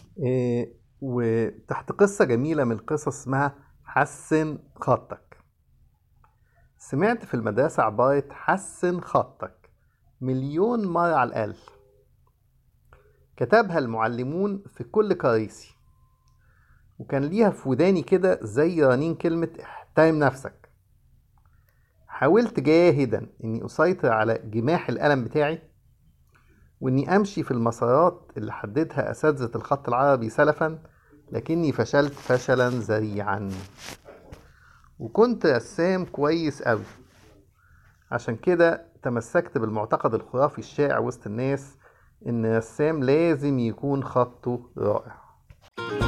وتحت قصة جميلة من القصص اسمها حسن خطك. سمعت في المدرسة عبارة حسن خطك مليون مرة على الأقل. كتبها المعلمون في كل كراسي، وكان ليها في وداني كده زي رنين كلمة احترم نفسك. حاولت جاهدا اني اسيطر على جماح القلم بتاعي، واني امشي في المسارات اللي حددها اساتذة الخط العربي سلفا، لكني فشلت فشلا ذريعا. وكنت رسام كويس قوي، عشان كده تمسكت بالمعتقد الخرافي الشائع وسط الناس ان الرسام لازم يكون خطه رائع.